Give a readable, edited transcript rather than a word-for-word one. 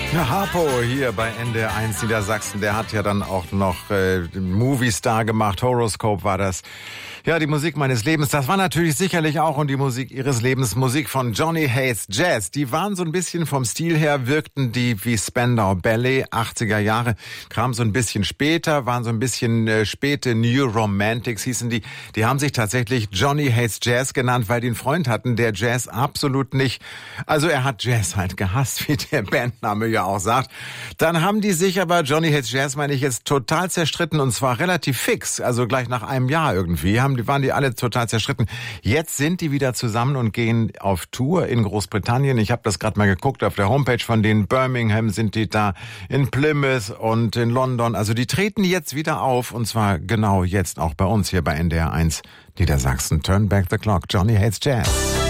Harpo hier bei NDR 1 Niedersachsen, der hat ja dann auch noch Movie-Star gemacht, Horoscope war das. Ja, die Musik meines Lebens, das war natürlich sicherlich auch und die Musik ihres Lebens, Musik von Johnny Hates Jazz. Die waren so ein bisschen vom Stil her, wirkten die wie Spandau Ballet, 80er Jahre, kam so ein bisschen später, waren so ein bisschen späte New Romantics hießen die. Die haben sich tatsächlich Johnny Hates Jazz genannt, weil die einen Freund hatten, der Jazz absolut nicht, also er hat Jazz halt gehasst, wie der Bandname ja auch sagt. Dann haben die sich aber, Johnny Hates Jazz meine ich jetzt, total zerstritten und zwar relativ fix, also gleich nach einem Jahr irgendwie, waren die alle total zerstritten. Jetzt sind die wieder zusammen und gehen auf Tour in Großbritannien. Ich habe das gerade mal geguckt auf der Homepage von denen. Birmingham sind die da, in Plymouth und in London. Also die treten jetzt wieder auf und zwar genau jetzt auch bei uns hier bei NDR 1 Niedersachsen. Turn back the clock. Johnny Hates Jazz.